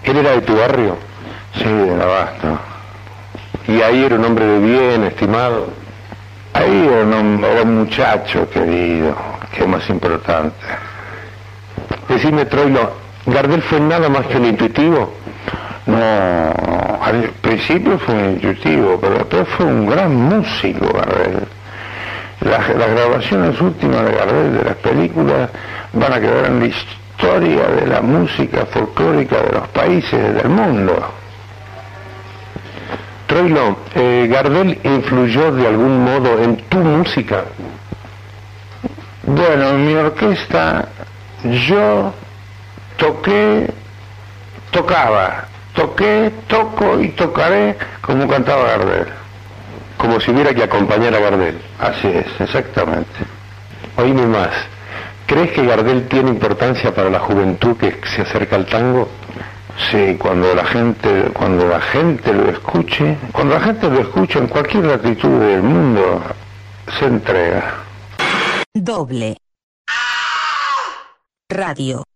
¿Él era de tu barrio? Sí, del Abasto. ¿Y ahí era un hombre de bien, estimado? Ahí era un muchacho querido, que es más importante. Decime, Troilo, ¿Gardel fue nada más que un intuitivo? No, al principio fue un intuitivo, pero después fue un gran músico, Gardel. Las grabaciones últimas de Gardel de las películas van a quedar en la historia de la música folclórica de los países del mundo. Troilo, ¿Gardel influyó de algún modo en tu música? Bueno, en mi orquesta yo toqué, toco y tocaré como cantaba Gardel. Como si hubiera que acompañar a Gardel. Así es, exactamente. Oíme más, ¿crees que Gardel tiene importancia para la juventud que se acerca al tango? Sí, cuando la gente lo escuche en cualquier latitud del mundo, se entrega. Doble Radio.